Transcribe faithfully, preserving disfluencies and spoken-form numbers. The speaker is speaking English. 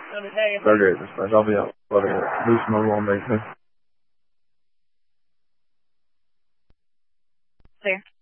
Stargate dispatch. I'll be out. Letting it boost mobile on maintenance. Clear.